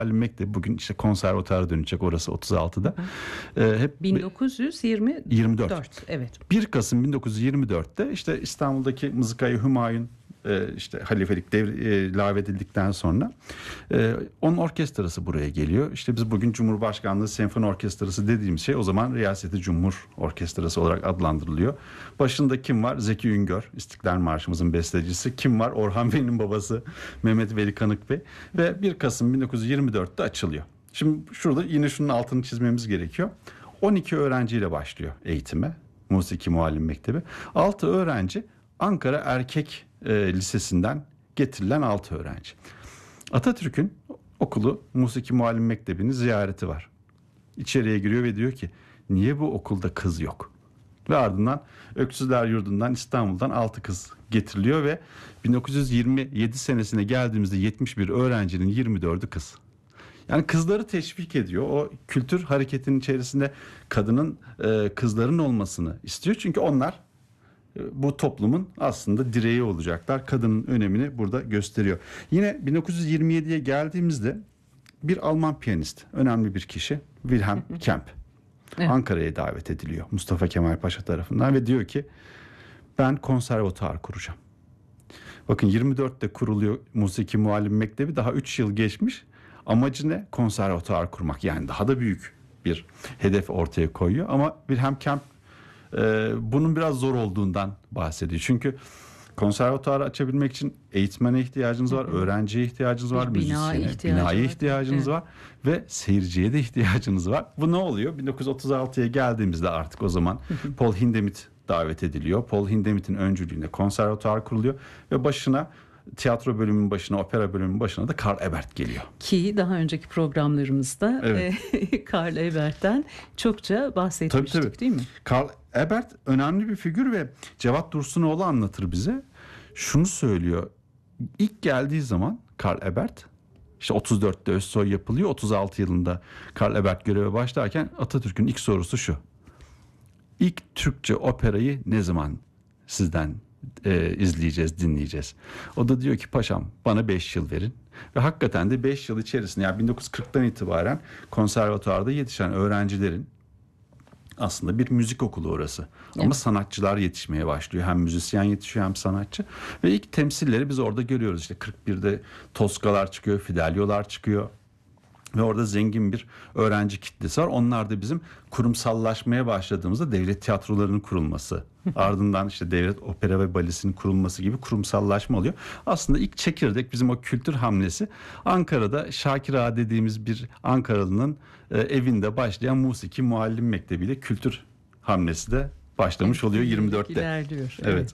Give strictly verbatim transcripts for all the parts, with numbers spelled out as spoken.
Mektebi bugün işte konservatuara dönecek, orası otuz altıda. Ee, hep bin dokuz yüz yirmi dört. Evet. bir Kasım bin dokuz yüz yirmi dörtte işte İstanbul'daki Mızıkayı Hümayun e, işte halifelik devri e, lağvedildikten sonra e, onun orkestrası buraya geliyor. İşte biz bugün Cumhurbaşkanlığı Senfoni Orkestrası dediğimiz şey o zaman Riyaseti Cumhur Orkestrası olarak adlandırılıyor. Başında kim var? Zeki Üngör, İstiklal Marşımızın bestecisi. Kim var? Orhan Bey'in babası Mehmet Veli Kanık Bey. Ve bir Kasım bin dokuz yüz yirmi dörtte açılıyor. Şimdi şurada yine şunun altını çizmemiz gerekiyor. on iki öğrenciyle başlıyor eğitime. Musiki Muallim Mektebi. altı öğrenci Ankara Erkek e, Lisesi'nden getirilen altı öğrenci. Atatürk'ün okulu Musiki Muallim Mektebi'nin ziyareti var. İçeriye giriyor ve diyor ki niye bu okulda kız yok? Ve ardından Öksüzler Yurdu'ndan İstanbul'dan altı kız getiriliyor ve bin dokuz yüz yirmi yedi senesine geldiğimizde yetmiş bir öğrencinin yirmi dördü kız. Yani kızları teşvik ediyor. O kültür hareketinin içerisinde kadının, e, kızların olmasını istiyor. Çünkü onlar e, bu toplumun aslında direği olacaklar. Kadının önemini burada gösteriyor. Yine bin dokuz yüz yirmi yediye geldiğimizde bir Alman piyanist, önemli bir kişi, Wilhelm Kemp. Evet. Ankara'ya davet ediliyor Mustafa Kemal Paşa tarafından ve diyor ki ben konservatuar kuracağım. Bakın yirmi dörtte kuruluyor Musiki Muallim Mektebi, daha üç yıl geçmiş. Amacı ne? Konservatuar kurmak. Yani daha da büyük bir hedef ortaya koyuyor. Ama Wilhelm Kemp e, bunun biraz zor olduğundan bahsediyor. Çünkü konservatuarı açabilmek için eğitmene ihtiyacınız var, öğrenciye ihtiyacınız var, bina müzisyene, ihtiyacı binaya var. ihtiyacınız Evet. var ve seyirciye de ihtiyacınız var. Bu ne oluyor? bin dokuz yüz otuz altıya geldiğimizde artık o zaman Paul Hindemith davet ediliyor. Paul Hindemith'in öncülüğünde konservatuar kuruluyor ve başına tiyatro bölümünün başına, opera bölümünün başına da Karl Ebert geliyor. Ki daha önceki programlarımızda evet. e, Karl Ebert'ten çokça bahsetmiştik, tabii, tabii. Değil mi? Karl Ebert önemli bir figür ve Cevat Dursunoğlu anlatır bize. Şunu söylüyor. İlk geldiği zaman Karl Ebert, işte otuz dörtte Özsoy yapılıyor. otuz altı yılında Karl Ebert göreve başlarken Atatürk'ün ilk sorusu şu: İlk Türkçe operayı ne zaman sizden e, izleyeceğiz, dinleyeceğiz? O da diyor ki paşam bana beş yıl verin. Ve hakikaten de beş yıl içerisinde, yani bin dokuz yüz kırktan itibaren konservatuarda yetişen öğrencilerin, aslında bir müzik okulu orası. Evet. Ama sanatçılar yetişmeye başlıyor. Hem müzisyen yetişiyor hem sanatçı. Ve ilk temsilleri biz orada görüyoruz. İşte kırk birde Toskalar çıkıyor, Fidelio'lar çıkıyor. Ve orada zengin bir öğrenci kitlesi var. Onlar da bizim kurumsallaşmaya başladığımızda devlet tiyatrolarının kurulması, ardından işte devlet opera ve balesinin kurulması gibi kurumsallaşma oluyor. Aslında ilk çekirdek bizim o kültür hamlesi Ankara'da Şakir Ağa dediğimiz bir Ankaralı'nın e, evinde başlayan Musiki Muallim Mektebi ile kültür hamlesi de başlamış oluyor yirmi dörtte. İlerliyor. Evet. evet.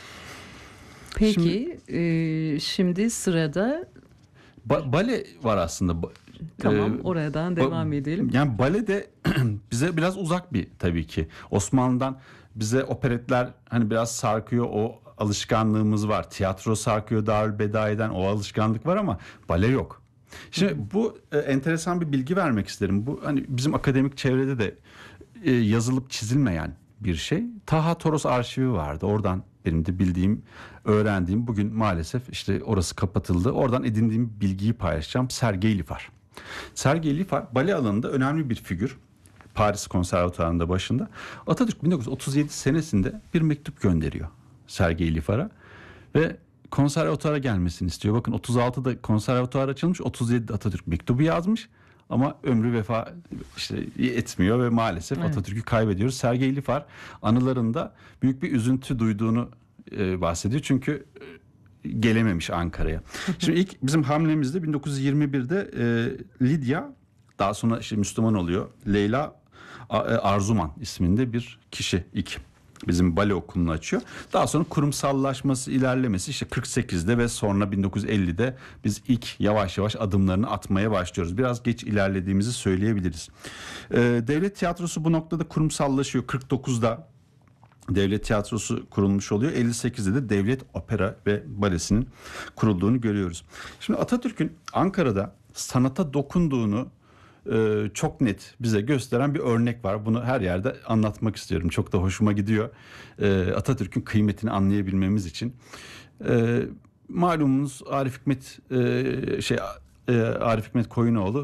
Peki şimdi, e, şimdi sırada ba- bale var aslında. Tamam, oradan devam ba- edelim. Yani bale de bize biraz uzak bir, tabii ki. Osmanlı'dan bize operetler hani biraz sarkıyor, o alışkanlığımız var. Tiyatro sarkıyor, Darülbedai'den o alışkanlık var ama bale yok. Şimdi Hı. bu e, enteresan bir bilgi vermek isterim. Bu hani bizim akademik çevrede de e, yazılıp çizilmeyen bir şey. Taha Toros arşivi vardı. Oradan benim de bildiğim, öğrendiğim, bugün maalesef işte orası kapatıldı. Oradan edindiğim bilgiyi paylaşacağım. Sergey Lifar. Sergey Lifar bale alanında önemli bir figür. Paris Konservatuvarı'nda başında. Atatürk bin dokuz yüz otuz yedi senesinde bir mektup gönderiyor Sergey Lifar'a ve konservatuvara gelmesini istiyor. Bakın otuz altıda konservatuvar açılmış, otuz yedide Atatürk mektubu yazmış ama ömrü vefa işte etmiyor ve maalesef evet. Atatürk'ü kaybediyoruz. Sergey Lifar anılarında büyük bir üzüntü duyduğunu e, bahsediyor. Çünkü e, gelememiş Ankara'ya. Şimdi ilk bizim hamlemizde bin dokuz yüz yirmi birde e, Lidya, daha sonra işte Müslüman oluyor, Leyla Arzuman isminde bir kişi ilk bizim bale okulunu açıyor. Daha sonra kurumsallaşması, ilerlemesi işte kırk sekizde ve sonra bin dokuz yüz ellide biz ilk yavaş yavaş adımlarını atmaya başlıyoruz. Biraz geç ilerlediğimizi söyleyebiliriz. Ee, devlet tiyatrosu bu noktada kurumsallaşıyor. kırk dokuzda devlet tiyatrosu kurulmuş oluyor. elli sekizde de devlet opera ve balesinin kurulduğunu görüyoruz. Şimdi Atatürk'ün Ankara'da sanata dokunduğunu Ee, çok net bize gösteren bir örnek var. Bunu her yerde anlatmak istiyorum. Çok da hoşuma gidiyor. Ee, Atatürk'ün kıymetini anlayabilmemiz için. Ee, malumunuz Arif Hikmet e, şey e, Arif Hikmet Koyunoğlu